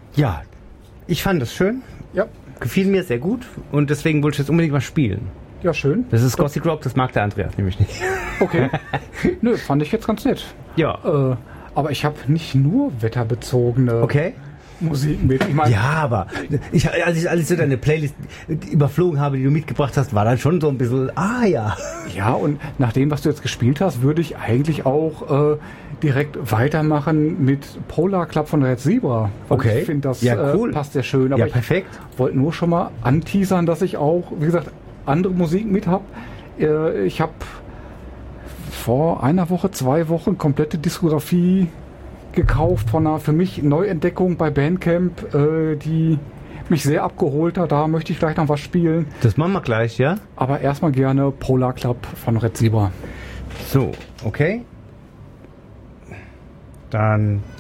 Ja, ich fand das schön. Ja. Gefiel mir sehr gut und deswegen wollte ich jetzt unbedingt mal spielen. Ja, schön. Das ist Gothic Rock, das mag der Andreas nämlich nicht. Okay. Nö, fand ich jetzt ganz nett. Ja. Aber ich habe nicht nur wetterbezogene Musik mit. Ich mein, ja, aber als ich so deine Playlist überflogen habe, die du mitgebracht hast, war dann schon so ein bisschen, ja. Ja, und nach dem, was du jetzt gespielt hast, würde ich eigentlich auch direkt weitermachen mit Polar Club von Red Zebra. Okay. Ich finde, das cool. passt sehr schön. Aber ja, perfekt. Ich wollte nur schon mal anteasern, dass ich auch, wie gesagt, andere Musik mit habe. Ich habe vor einer Woche, 2 Wochen komplette Diskografie gekauft von einer für mich Neuentdeckung bei Bandcamp, die mich sehr abgeholt hat. Da möchte ich gleich noch was spielen. Das machen wir gleich, ja? Aber erstmal gerne Polar Club von Red Zebra. So, okay. Dann